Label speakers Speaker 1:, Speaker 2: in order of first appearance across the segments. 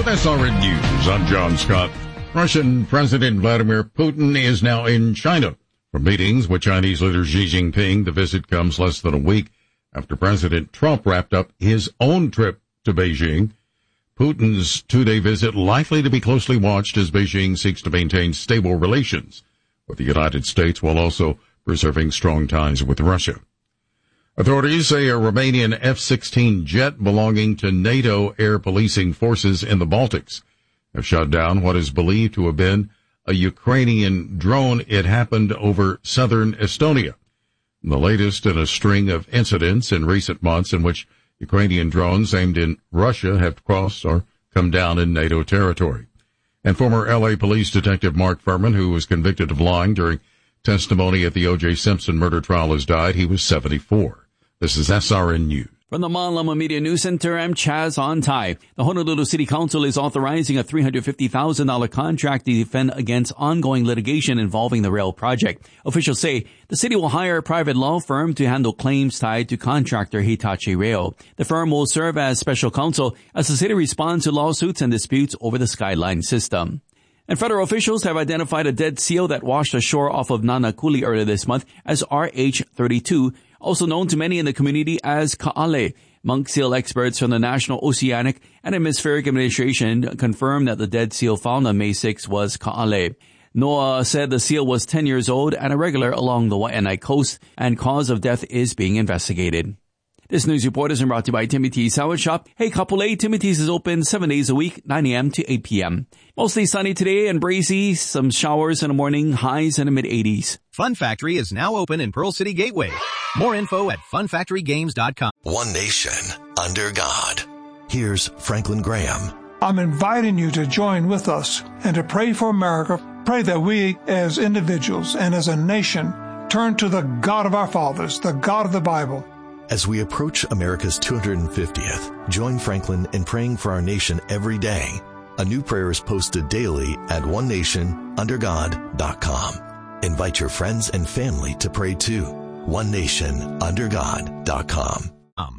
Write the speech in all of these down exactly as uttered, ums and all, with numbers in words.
Speaker 1: With S R N News, I'm John Scott. Russian President Vladimir Putin is now in China for meetings with Chinese leader Xi Jinping. The visit comes less than a week after President Trump wrapped up his own trip to Beijing. Putin's two-day visit likely to be closely watched as Beijing seeks to maintain stable relations with the United States while also preserving strong ties with Russia. Authorities say a Romanian F sixteen jet belonging to NATO air policing forces in the Baltics have shot down what is believed to have been a Ukrainian drone. It happened over southern Estonia, the latest in a string of incidents in recent months in which Ukrainian drones aimed in Russia have crossed or come down in NATO territory. And former L A police detective Mark Furman, who was convicted of lying during testimony at the O J Simpson murder trial, has died. He was seventy-four. This is S R N News.
Speaker 2: From the Malama Media News Center, I'm Chaz Ontai. The Honolulu City Council is authorizing a three hundred fifty thousand dollars contract to defend against ongoing litigation involving the rail project. Officials say the city will hire a private law firm to handle claims tied to contractor Hitachi Rail. The firm will serve as special counsel as the city responds to lawsuits and disputes over the Skyline system. And federal officials have identified a dead seal that washed ashore off of Nanakuli earlier this month as R H thirty-two, also known to many in the community as Ka'ale. Monk seal experts from the National Oceanic and Atmospheric Administration confirmed that the dead seal found on May sixth was Ka'ale. NOAA said the seal was ten years old and a regular along the Waianae coast, and cause of death is being investigated. This news report is brought to you by Timothy's Salad Shop. Hey, Kapolei, Timothy's is open seven days a week, nine a.m. to eight p.m. Mostly sunny today and breezy. Some showers in the morning, highs in the mid-eighties.
Speaker 3: Fun Factory is now open in Pearl City Gateway. More info at fun factory games dot com.
Speaker 4: One nation under God. Here's Franklin Graham.
Speaker 5: I'm inviting you to join with us and to pray for America. Pray that we as individuals and as a nation turn to the God of our fathers, the God of the Bible.
Speaker 4: As we approach America's two hundred fiftieth, join Franklin in praying for our nation every day. A new prayer is posted daily at one nation under god dot com. Invite your friends and family to pray too. one nation under god dot com.
Speaker 3: Um.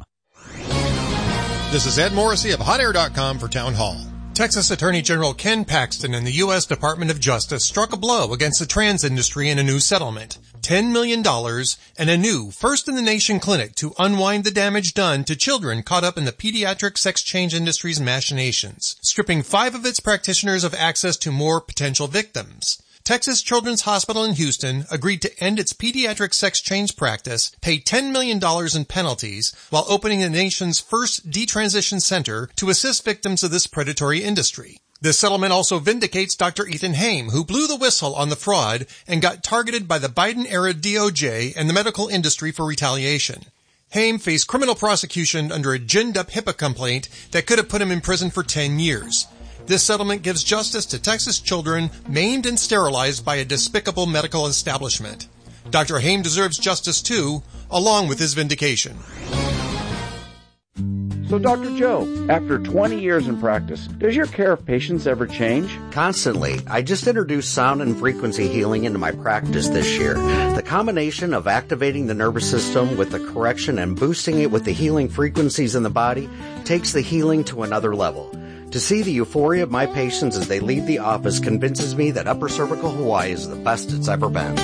Speaker 6: This is Ed Morrissey of hot air dot com for Town Hall. Texas Attorney General Ken Paxton and the U S Department of Justice struck a blow against the trans industry in a new settlement. ten million dollars and a new first-in-the-nation clinic to unwind the damage done to children caught up in the pediatric sex change industry's machinations, stripping five of its practitioners of access to more potential victims. Texas Children's Hospital in Houston agreed to end its pediatric sex change practice, pay ten million dollars in penalties, while opening the nation's first detransition center to assist victims of this predatory industry. This settlement also vindicates Doctor Ethan Haim, who blew the whistle on the fraud and got targeted by the Biden-era D O J and the medical industry for retaliation. Haim faced criminal prosecution under a ginned-up HIPAA complaint that could have put him in prison for ten years. This settlement gives justice to Texas children maimed and sterilized by a despicable medical establishment. Doctor Haim deserves justice too, along with his vindication.
Speaker 7: So, Doctor Joe, after twenty years in practice, does your care of patients ever change?
Speaker 8: Constantly. I just introduced sound and frequency healing into my practice this year. The combination of activating the nervous system with the correction and boosting it with the healing frequencies in the body takes the healing to another level. To see the euphoria of my patients as they leave the office convinces me that Upper Cervical Hawaii is the best it's ever been.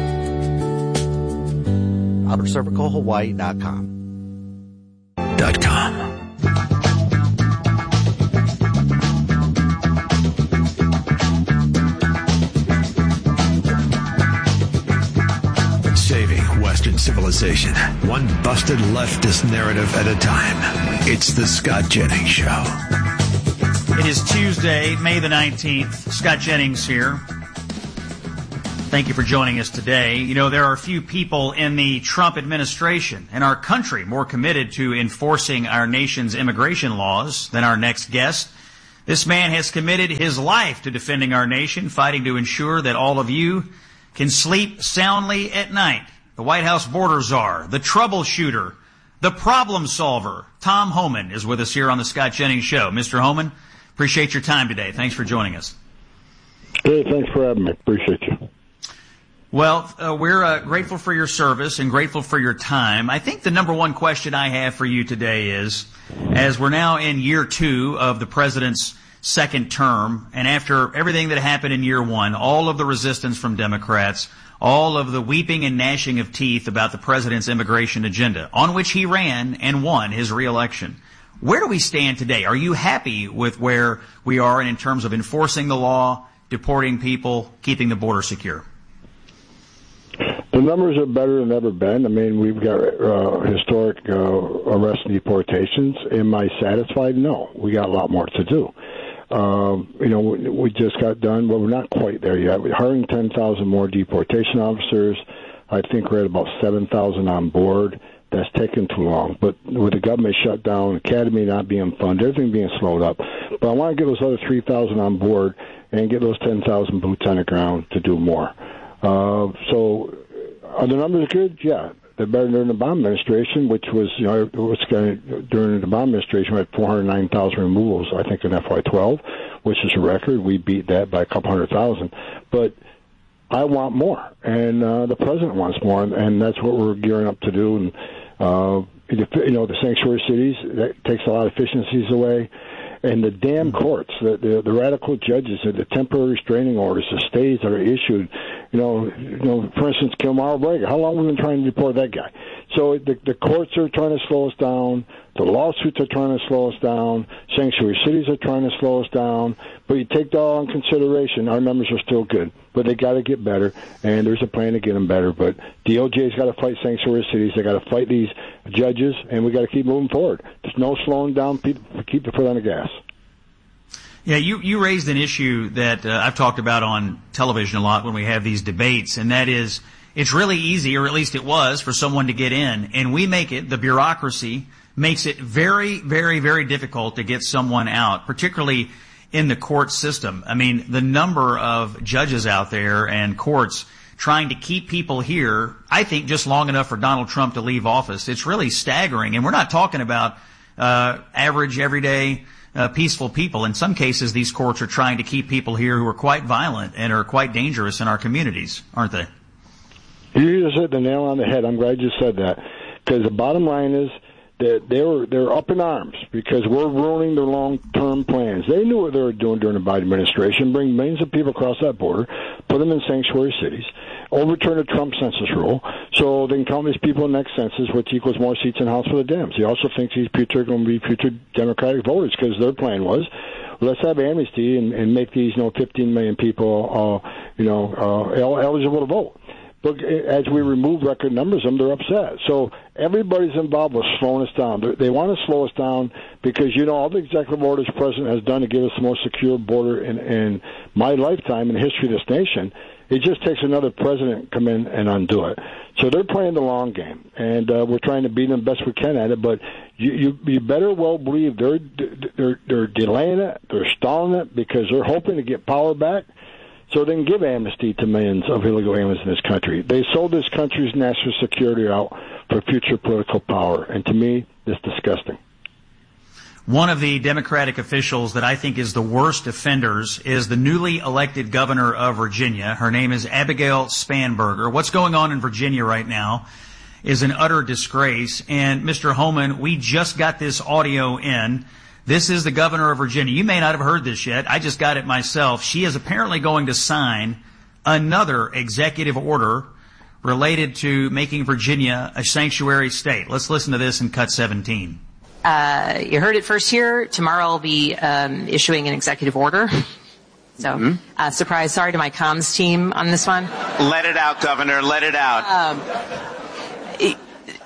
Speaker 8: upper cervical hawaii dot com.
Speaker 4: Dot com. Saving Western civilization, one busted leftist narrative at a time. It's the Scott Jennings Show.
Speaker 9: It is Tuesday, May the nineteenth. Scott Jennings here. Thank you for joining us today. You know, there are a few people in the Trump administration and our country more committed to enforcing our nation's immigration laws than our next guest. This man has committed his life to defending our nation, fighting to ensure that all of you can sleep soundly at night. The White House border czar, the troubleshooter, the problem solver, Tom Homan is with us here on the Scott Jennings Show. Mister Homan, appreciate your time today. Thanks for joining us.
Speaker 10: Hey, thanks for having me. Appreciate you.
Speaker 9: Well, uh, we're uh, grateful for your service and grateful for your time. I think the number one question I have for you today is, as we're now in year two of the president's second term, and after everything that happened in year one, all of the resistance from Democrats, all of the weeping and gnashing of teeth about the president's immigration agenda, on which he ran and won his reelection. Where do we stand today? Are you happy with where we are in terms of enforcing the law, deporting people, keeping the border secure?
Speaker 10: The numbers are better than ever been. I mean, we've got uh, historic uh, arrests and deportations. Am I satisfied? No. We got a lot more to do. Um, you know, we, we just got done, but we're not quite there yet. We're hiring ten thousand more deportation officers. I think we're at about seven thousand on board. That's taken too long. But with the government shut down, academy not being funded, everything being slowed up. But I want to get those other three thousand on board and get those ten thousand boots on the ground to do more. Uh, so are the numbers good? Yeah. They're better than the Obama administration, which was, you know, was kind of, during the Obama administration, we had four hundred nine thousand removals, I think, in F Y twelve, which is a record. We beat that by a couple hundred thousand. But I want more, and uh, the president wants more, and, and that's what we're gearing up to do. And, uh, you know, the sanctuary cities, that takes a lot of efficiencies away. And the damn courts, the, the, the radical judges, the temporary restraining orders, the stays that are issued, you know, you know, for instance, Kilmar Bragg, how long have we been trying to deport that guy? So the, the courts are trying to slow us down. The lawsuits are trying to slow us down. Sanctuary cities are trying to slow us down. But you take that all in consideration, our numbers are still good. But they got to get better, and there's a plan to get them better. But D O J's got to fight sanctuary cities. They got to fight these judges, and we got to keep moving forward. There's no slowing down. People keep the foot on the gas.
Speaker 9: Yeah, you, you raised an issue that uh, I've talked about on television a lot when we have these debates, and that is it's really easy, or at least it was, for someone to get in, and we make it, the bureaucracy makes it very, very, very difficult to get someone out, particularly in the court system. I mean, the number of judges out there and courts trying to keep people here, I think just long enough for Donald Trump to leave office, it's really staggering. And we're not talking about uh average, everyday, uh, peaceful people. In some cases, these courts are trying to keep people here who are quite violent and are quite dangerous in our communities, aren't they?
Speaker 10: You just hit the nail on the head. I'm glad you said that, because the bottom line is that they were they're up in arms because we're ruining their long-term plans. They knew what they were doing during the Biden administration: bring millions of people across that border, put them in sanctuary cities, overturn the Trump census rule, so they can count these people in the next census, which equals more seats in the House for the Dems. He also thinks these people are going to be future Democratic voters because their plan was, let's have amnesty and, and make these, you know, fifteen million people, uh, you know, uh, eligible to vote. But as we remove record numbers of them, they're upset. So everybody's involved with slowing us down. They're, they want to slow us down because, you know, all the executive orders the president has done to give us the most secure border in, in my lifetime in the history of this nation. It just takes another president to come in and undo it. So they're playing the long game, and uh, we're trying to beat them best we can at it. But you, you, you better well believe they're, they're, they're delaying it, they're stalling it because they're hoping to get power back, so they can give amnesty to millions of illegal aliens in this country. They sold this country's national security out for future political power, and to me, it's disgusting.
Speaker 9: One of the Democratic officials that I think is the worst offenders is the newly elected governor of Virginia. Her name is Abigail Spanberger. What's going on in Virginia right now is an utter disgrace. And Mister Holman, we just got this audio in. This is the governor of Virginia. You may not have heard this yet. I just got it myself. She is apparently going to sign another executive order related to making Virginia a sanctuary state. Let's listen to this in cut seventeen.
Speaker 11: Uh, you heard it first here. Tomorrow I'll be um, issuing an executive order. So, mm-hmm. uh, surprise, sorry to my comms team on this one.
Speaker 12: Let it out, Governor. Let it out.
Speaker 11: Um, it,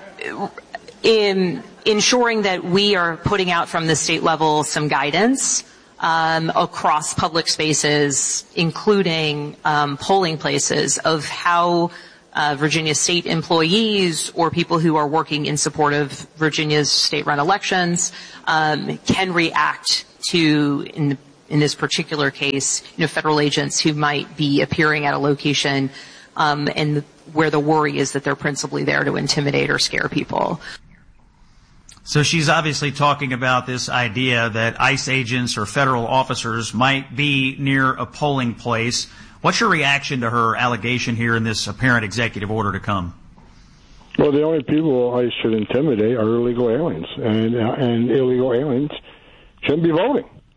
Speaker 11: in ensuring that we are putting out from the state level some guidance um, across public spaces, including um, polling places, of how uh, Virginia state employees or people who are working in support of Virginia's state-run elections um, can react to, in, in this particular case, you know, federal agents who might be appearing at a location um, and where the worry is that they're principally there to intimidate or scare people.
Speaker 9: So she's obviously talking about this idea that ICE agents or federal officers might be near a polling place. What's your reaction to her allegation here in this apparent executive order to come?
Speaker 10: Well, the only people ICE should intimidate are illegal aliens, and, and illegal aliens shouldn't be voting.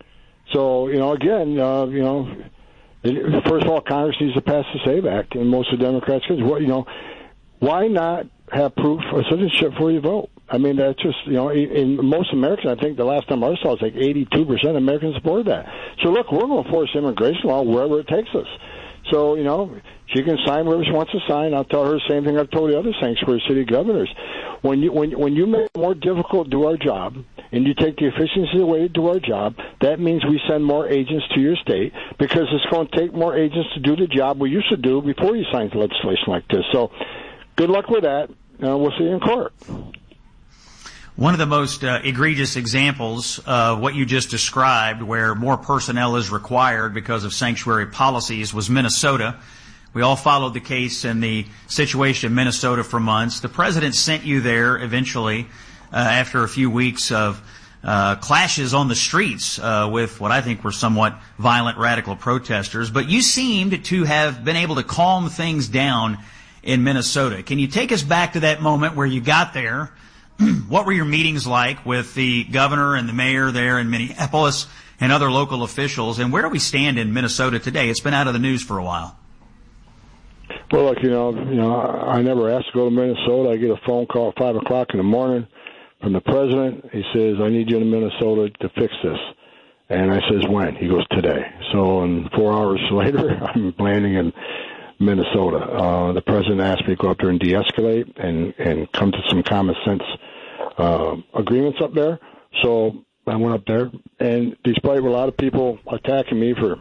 Speaker 10: So, you know, again, uh, you know, it, first of all, Congress needs to pass the SAVE Act, and most of the Democrats, because, you know, why not have proof of citizenship before you vote? I mean, that's just, you know, in most Americans, I think the last time I saw it was like eighty-two percent of Americans support that. So, look, we're going to force immigration law wherever it takes us. So, you know, she can sign whatever she wants to sign. I'll tell her the same thing I've told the other sanctuary city governors. When you when when you make it more difficult to do our job, and you take the efficiency away to do our job, that means we send more agents to your state, because it's going to take more agents to do the job we used to do before you signed legislation like this. So, good luck with that. Uh, we'll see you in court.
Speaker 9: One of the most uh, egregious examples of what you just described, where more personnel is required because of sanctuary policies, was Minnesota. We all followed the case and the situation in Minnesota for months. The president sent you there eventually uh, after a few weeks of uh, clashes on the streets uh, with what I think were somewhat violent radical protesters. But you seemed to have been able to calm things down in Minnesota. Can you take us back to that moment where you got there? What were your meetings like with the governor and the mayor there in Minneapolis and other local officials? And where do we stand in Minnesota today? It's been out of the news for a while.
Speaker 10: Well, look, you know, you know, I never asked to go to Minnesota. I get a phone call at five o'clock in the morning from the president. He says, "I need you in Minnesota to fix this." And I says, "When?" He goes, "Today." So, in four hours later, I'm landing in Minnesota. Uh, the president asked me to go up there and de-escalate and, and come to some common sense uh, agreements up there. So I went up there, and despite a lot of people attacking me for,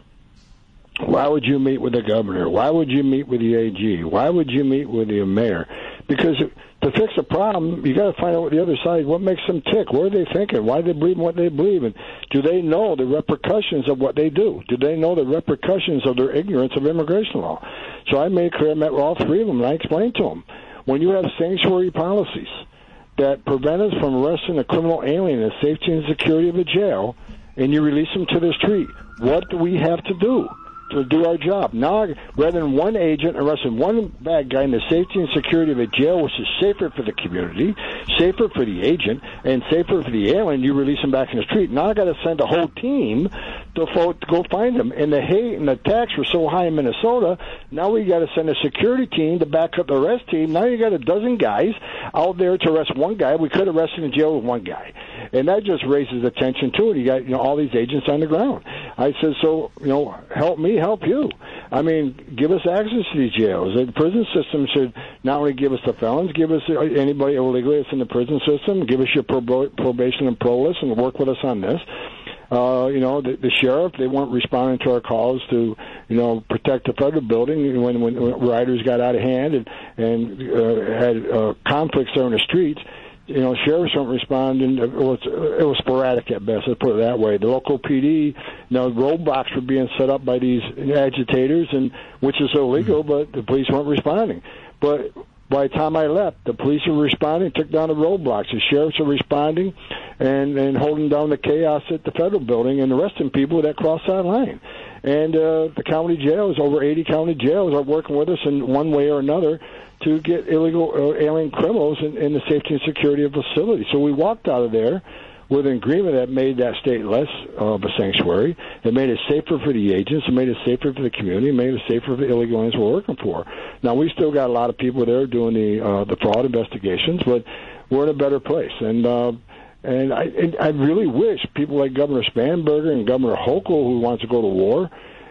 Speaker 10: why would you meet with the governor? Why would you meet with the A G? Why would you meet with the mayor? Because to fix a problem, you got to find out what the other side, what makes them tick. What are they thinking? Why do they believe in what they believe in? Do they know the repercussions of what they do? Do they know the repercussions of their ignorance of immigration law? So I made clear, I met with all three of them, and I explained to them, when you have sanctuary policies that prevent us from arresting a criminal alien in the safety and security of a jail, and you release them to the street, what do we have to do to do our job? Now, rather than one agent arresting one bad guy in the safety and security of a jail, which is safer for the community, safer for the agent, and safer for the alien, you release him back in the street. Now I got to send a whole team to, fo- to go find him. And the hate and the tax were so high in Minnesota, now we got to send a security team to back up the arrest team. Now you got a dozen guys out there to arrest one guy. We could arrest him in jail with one guy. And that just raises the tension, too. And you got, you know, all these agents on the ground. I said, so, you know, help me, help you. I mean, give us access to these jails. The prison system should not only give us the felons, give us anybody illegally that's in the prison system, give us your prob- probation and parole list, and work with us on this. Uh, you know, the, the sheriff, they weren't responding to our calls to, you know, protect the federal building when, when, when riders got out of hand and, and uh, had uh, conflicts there in the streets. You know, sheriffs weren't responding. It was, it was sporadic at best, let's put it that way. The local P D, you know, roadblocks were being set up by these agitators, and which is illegal, but the police weren't responding. But by the time I left, the police were responding, took down the roadblocks. The sheriffs are responding and, and holding down the chaos at the federal building and arresting people that crossed that line. And uh, the county jails, over eighty county jails, are working with us in one way or another to get illegal uh, alien criminals in, in the safety and security of facilities. So we walked out of there with an agreement that made that state less of a sanctuary. It made it safer for the agents. It made it safer for the community. It made it safer for the illegal aliens we're working for. Now, we still got a lot of people there doing the uh, the fraud investigations, but we're in a better place. And uh, and I, and I really wish people like Governor Spanberger and Governor Hochul, who wants to go to war,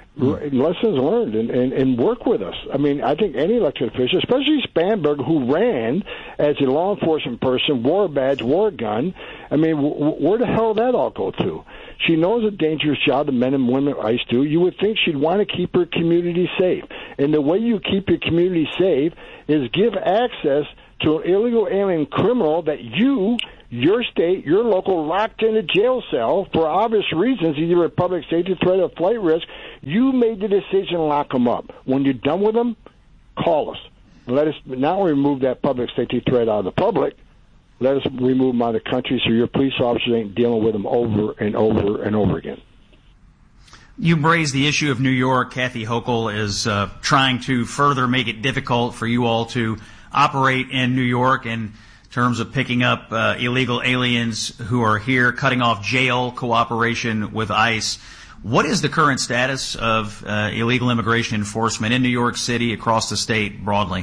Speaker 10: lessons learned and, and, and work with us. I mean, I think any elected official, especially Spanberger, who ran as a law enforcement person, wore a badge, wore a gun. I mean, w- where the hell did that all go to? She knows a dangerous job the men and women at ICE do. You would think she'd want to keep her community safe. And the way you keep your community safe is give access to an illegal alien criminal that you, your state, your local, locked in a jail cell for obvious reasons, either a public safety threat or flight risk. You made the decision to lock them up. When you're done with them, call us. Let us not remove that public safety threat out of the public. Let us remove them out of the country so your police officers ain't dealing with them over and over and over again.
Speaker 9: You raised the issue of New York. Kathy Hochul is uh, trying to further make it difficult for you all to operate in New York in terms of picking up uh, illegal aliens who are here, cutting off jail cooperation with ICE. What is the current status of uh, illegal immigration enforcement in New York City, across the state, broadly?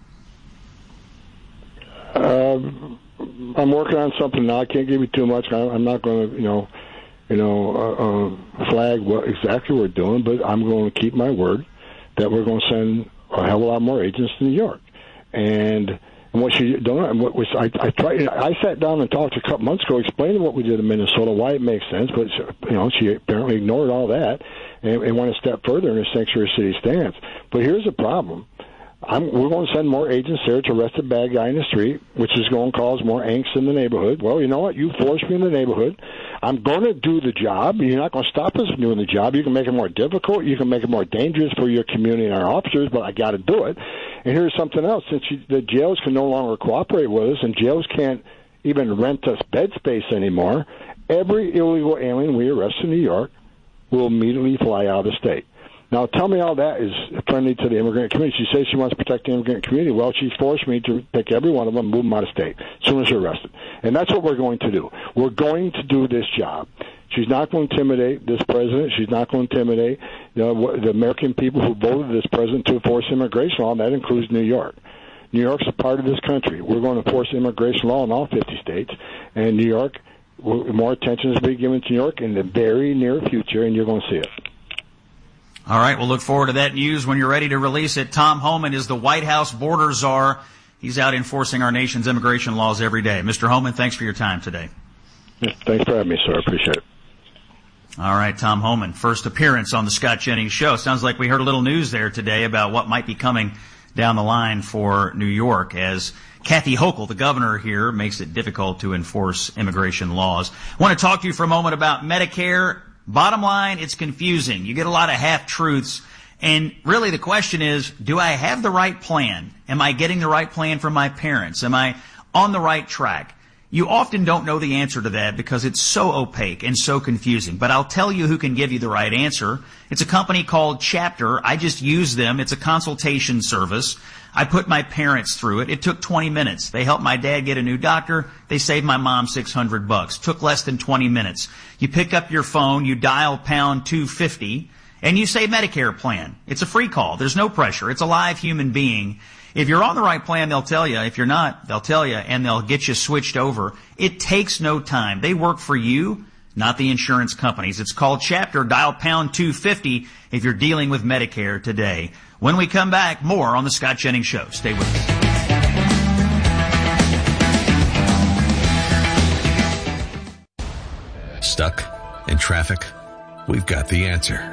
Speaker 10: Uh, I'm working on something now. I can't give you too much. I'm not going to, you know, you know, uh, uh, flag what exactly we're doing, but I'm going to keep my word that we're going to send a hell of a lot more agents to New York. And And what she don't, and what was I, I tried. I sat down and talked a couple months ago, explaining what we did in Minnesota, why it makes sense. But you know, she apparently ignored all that and, and went a step further in a sanctuary city stance. But here's the problem: I'm, we're going to send more agents there to arrest a bad guy in the street, which is going to cause more angst in the neighborhood. Well, you know what? You forced me in the neighborhood. I'm going to do the job. You're not going to stop us from doing the job. You can make it more difficult. You can make it more dangerous for your community and our officers, but I got to do it. And here's something else. Since you, the jails can no longer cooperate with us and jails can't even rent us bed space anymore, every illegal alien we arrest in New York will immediately fly out of the state. Now, tell me how that is friendly to the immigrant community. She says she wants to protect the immigrant community. Well, she's forced me to pick every one of them and move them out of state as soon as they're arrested. And that's what we're going to do. We're going to do this job. She's not going to intimidate this president. She's not going to intimidate you know, the American people who voted this president to enforce immigration law, and that includes New York. New York's a part of this country. We're going to enforce immigration law in all fifty states, and New York, more attention is being given to New York in the very near future, and you're going to see it.
Speaker 9: All right, we'll look forward to that news when you're ready to release it. Tom Homan is the White House border czar. He's out enforcing our nation's immigration laws every day. Mister Homan, thanks for your time today.
Speaker 10: Yeah, thanks for having me, sir. I appreciate it.
Speaker 9: All right, Tom Homan, first appearance on the Scott Jennings Show. Sounds like we heard a little news there today about what might be coming down the line for New York as Kathy Hochul, the governor here, makes it difficult to enforce immigration laws. I want to talk to you for a moment about Medicare. Bottom line, it's confusing. You get a lot of half-truths. And really the question is, do I have the right plan? Am I getting the right plan from my parents? Am I on the right track? You often don't know the answer to that because it's so opaque and so confusing. But I'll tell you who can give you the right answer. It's a company called Chapter. I just use them. It's a consultation service. I put my parents through it. It took twenty minutes. They helped my dad get a new doctor. They saved my mom six hundred bucks. Took less than twenty minutes. You pick up your phone, you dial pound two fifty, and you say Medicare plan. It's a free call. There's no pressure. It's a live human being. If you're on the right plan, they'll tell you. If you're not, they'll tell you, and they'll get you switched over. It takes no time. They work for you, not the insurance companies. It's called Chapter. Dial pound two fifty if you're dealing with Medicare today. When we come back, more on the Scott Jennings Show. Stay with us.
Speaker 13: Stuck in traffic? We've got the answer.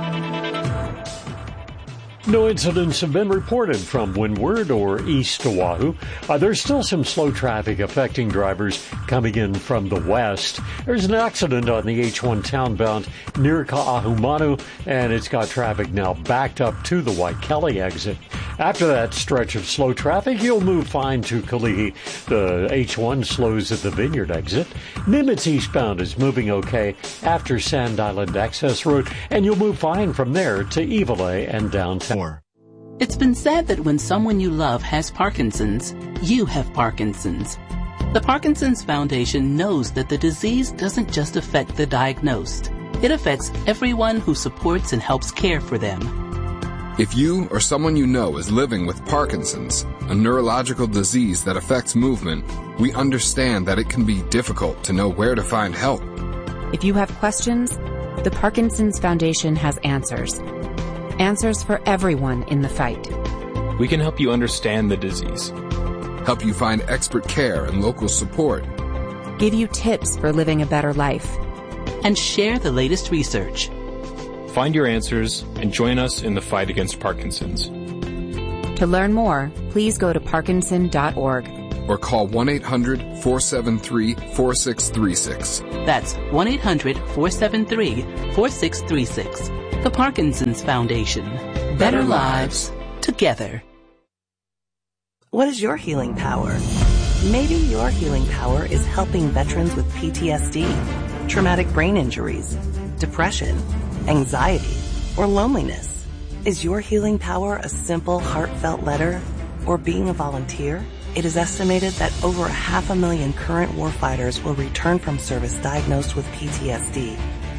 Speaker 14: No incidents have been reported from Windward or east Oahu. Uh, there's still some slow traffic affecting drivers coming in from the west. There's an accident on the H one townbound near Ka'ahumanu, and it's got traffic now backed up to the Waikele exit. After that stretch of slow traffic, you'll move fine to Kalihi. The H one slows at the Vineyard exit. Nimitz eastbound is moving okay after Sand Island Access Road, and you'll move fine from there to Ivalai and downtown.
Speaker 15: It's been said that when someone you love has Parkinson's, you have Parkinson's. The Parkinson's Foundation knows that the disease doesn't just affect the diagnosed. It affects everyone who supports and helps care for them.
Speaker 16: If you or someone you know is living with Parkinson's, a neurological disease that affects movement, we understand that it can be difficult to know where to find help.
Speaker 17: If you have questions, the Parkinson's Foundation has answers. Answers for everyone in the fight.
Speaker 18: We can help you understand the disease,
Speaker 16: help you find expert care and local support,
Speaker 17: give you tips for living a better life,
Speaker 15: and share the latest research.
Speaker 18: Find your answers and join us in the fight against Parkinson's.
Speaker 17: To learn more, please go to parkinson dot org
Speaker 16: or call one eight hundred, four seven three, four six three six.
Speaker 15: That's one eight hundred, four seven three, four six three six. The Parkinson's Foundation. Better, Better lives, lives together.
Speaker 19: What is your healing power? Maybe your healing power is helping veterans with P T S D, traumatic brain injuries, depression, anxiety, or loneliness. Is your healing power a simple, heartfelt letter or being a volunteer? It is estimated that over a half a million current warfighters will return from service diagnosed with P T S D.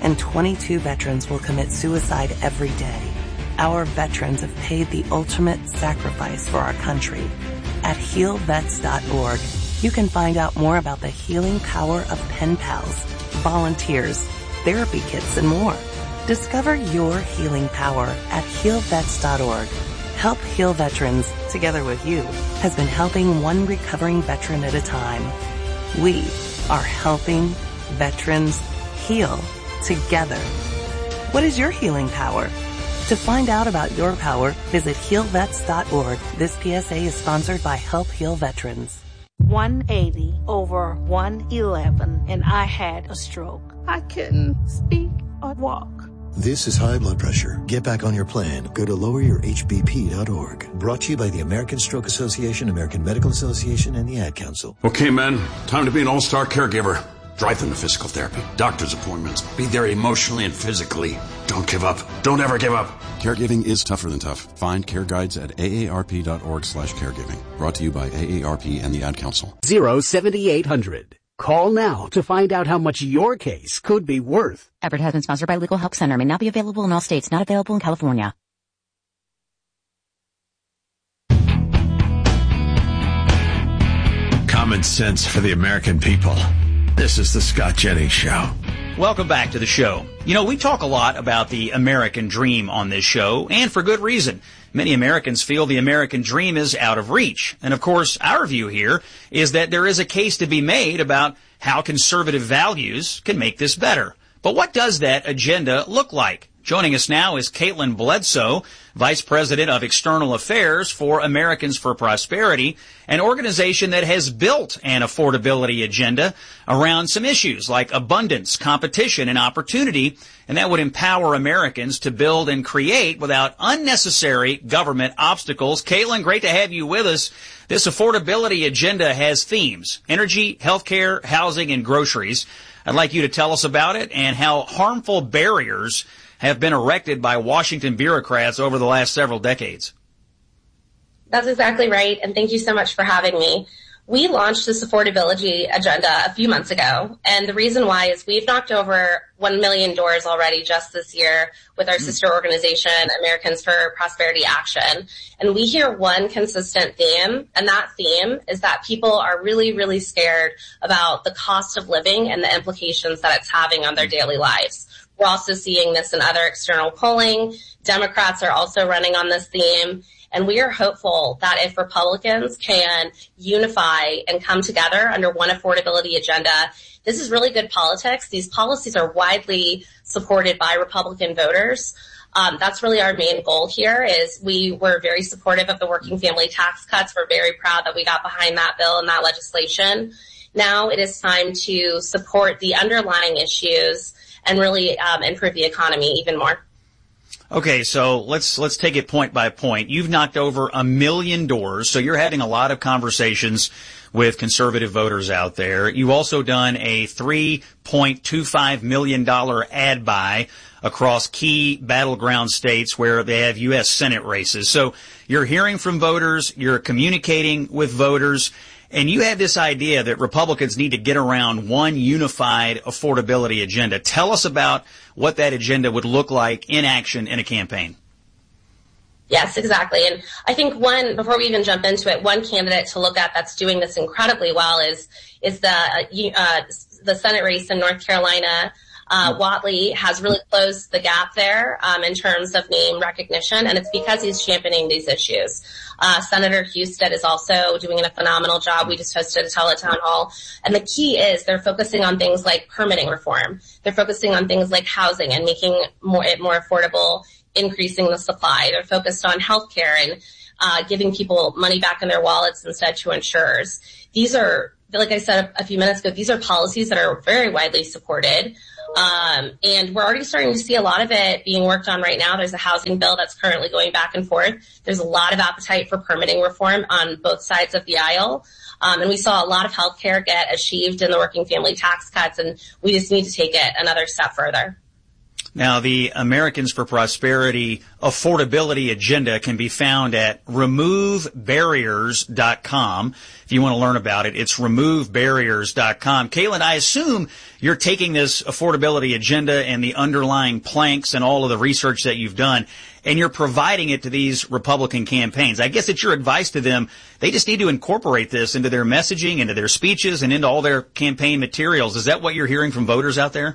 Speaker 19: and twenty-two veterans will commit suicide every day. Our veterans have paid the ultimate sacrifice for our country. At heal vets dot org, you can find out more about the healing power of pen pals, volunteers, therapy kits, and more. Discover your healing power at heal vets dot org. Help Heal Veterans, together with you, has been helping one recovering veteran at a time. We are helping veterans heal together. What is your healing power? To find out about your power, visit heal vets dot org. This P S A is sponsored by Help Heal Veterans.
Speaker 20: one eighty over one eleven, and I had a stroke. I couldn't speak or walk.
Speaker 21: This is high blood pressure. Get back on your plan. Go to lower your H B P dot org. Brought to you by the American Stroke Association, American Medical Association, and the Ad Council.
Speaker 22: Okay, men. Time to be an all-star caregiver. Drive them to physical therapy, doctor's appointments. Be there emotionally and physically. Don't give up. Don't ever give up.
Speaker 23: Caregiving is tougher than tough. Find care guides at A A R P dot org slash caregiving. Brought to you by A A R P and the Ad Council.
Speaker 24: zero seven eight hundred. Call now to find out how much your case could be worth.
Speaker 25: Advertisement sponsored by Legal Help Center. May not be available in all states. Not available in California.
Speaker 26: Common sense for the American people. This is the Scott Jennings Show.
Speaker 9: Welcome back to the show. You know, we talk a lot about the American dream on this show, and for good reason. Many Americans feel the American dream is out of reach. And of course, our view here is that there is a case to be made about how conservative values can make this better. But what does that agenda look like? Joining us now is Caitlin Bledsoe, Vice President of External Affairs for Americans for Prosperity, an organization that has built an affordability agenda around some issues like abundance, competition, and opportunity, and that would empower Americans to build and create without unnecessary government obstacles. Caitlin, great to have you with us. This affordability agenda has themes: energy, healthcare, housing, and groceries. I'd like you to tell us about it and how harmful barriers have been erected by Washington bureaucrats over the last several decades.
Speaker 27: That's exactly right, and thank you so much for having me. We launched this affordability agenda a few months ago, and the reason why is we've knocked over one million doors already just this year with our sister organization, Americans for Prosperity Action. And we hear one consistent theme, and that theme is that people are really, really scared about the cost of living and the implications that it's having on their daily lives. We're also seeing this in other external polling. Democrats are also running on this theme. And we are hopeful that if Republicans can unify and come together under one affordability agenda, this is really good politics. These policies are widely supported by Republican voters. Um, that's really our main goal here is we were very supportive of the working family tax cuts. We're very proud that we got behind that bill and that legislation. Now it is time to support the underlying issues and really um, improve the economy even more.
Speaker 9: Okay, so let's let's take it point by point. You've knocked over a million doors, so you're having a lot of conversations with conservative voters out there. You've also done a three point two five million dollars ad buy across key battleground states where they have U S Senate races. So you're hearing from voters, you're communicating with voters, and you have this idea that Republicans need to get around one unified affordability agenda. Tell us about what that agenda would look like in action in a campaign.
Speaker 27: Yes, exactly. And I think one, before we even jump into it, one candidate to look at that's doing this incredibly well is is the uh, the Senate race in North Carolina. Uh, Whatley has really closed the gap there um, in terms of name recognition, and it's because he's championing these issues. Uh, Senator Husted is also doing a phenomenal job. We just hosted a teletown hall. And the key is they're focusing on things like permitting reform. They're focusing on things like housing and making more, it more affordable, increasing the supply. They're focused on healthcare and uh, giving people money back in their wallets instead to insurers. These are, like I said a few minutes ago, these are policies that are very widely supported. Um, and we're already starting to see a lot of it being worked on right now. There's a housing bill that's currently going back and forth. There's a lot of appetite for permitting reform on both sides of the aisle. Um, and we saw a lot of health care get achieved in the working family tax cuts, and we just need to take it another step further.
Speaker 9: Now, the Americans for Prosperity affordability agenda can be found at remove barriers dot com. If you want to learn about it, it's remove barriers dot com. Caitlin, I assume you're taking this affordability agenda and the underlying planks and all of the research that you've done, and you're providing it to these Republican campaigns. I guess it's your advice to them. They just need to incorporate this into their messaging, into their speeches, and into all their campaign materials. Is that what you're hearing from voters out there?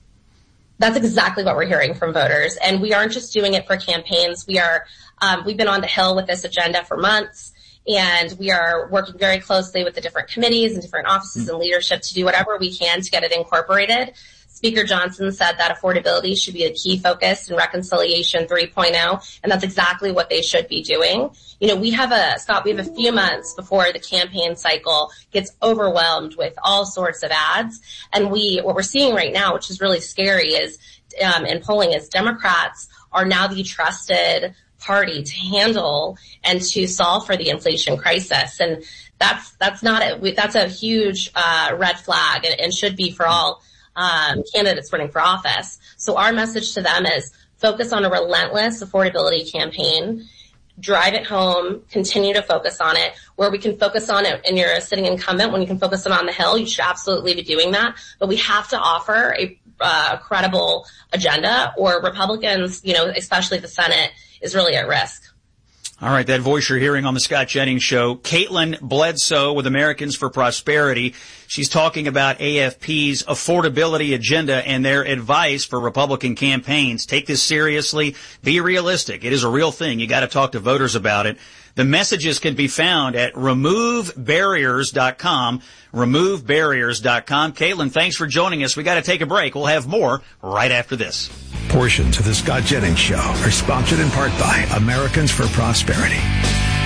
Speaker 27: That's exactly what we're hearing from voters. And we aren't just doing it for campaigns. We are, um, we've been on the Hill with this agenda for months, and we are working very closely with the different committees and different offices and leadership to do whatever we can to get it incorporated. Speaker Johnson said that affordability should be a key focus in Reconciliation three point oh, and that's exactly what they should be doing. You know, we have a, Scott, we have a few months before the campaign cycle gets overwhelmed with all sorts of ads. And we, what we're seeing right now, which is really scary, is, um, in polling, is Democrats are now the trusted party to handle and to solve for the inflation crisis. And that's, that's not it. That's a huge, uh, red flag, and, and should be for all Um, candidates running for office. So our message to them is focus on a relentless affordability campaign, drive it home, continue to focus on it. Where we can focus on it and you're a sitting incumbent, when you can focus on on the Hill, you should absolutely be doing that. But we have to offer a, uh, credible agenda, or Republicans, you know, especially the Senate, is really at risk.
Speaker 9: All right, that voice you're hearing on the Scott Jennings Show, Caitlin Bledsoe with Americans for Prosperity. She's talking about A F P's affordability agenda and their advice for Republican campaigns. Take this seriously. Be realistic. It is a real thing. You got to talk to voters about it. The messages can be found at remove barriers dot com, remove barriers dot com. Caitlin, thanks for joining us. We got to take a break. We'll have more right after this.
Speaker 26: Portions of the Scott Jennings Show are sponsored in part by Americans for Prosperity.